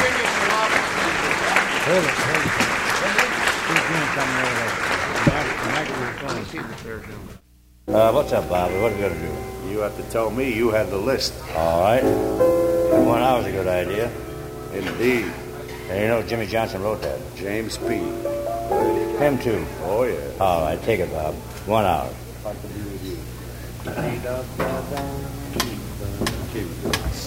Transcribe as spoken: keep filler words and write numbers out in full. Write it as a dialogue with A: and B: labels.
A: Hold it, hold it. He's doing something over there.
B: Uh, what's up, Bobby? What are we gonna do?
C: You have to tell me. You had the list.
B: All right. One hour's a good idea.
C: Indeed.
B: And you know Jimmy Johnson wrote that.
C: James P.
B: Him too.
C: Oh, yeah.
B: All right, take it, Bob. One hour.
C: I can be with you.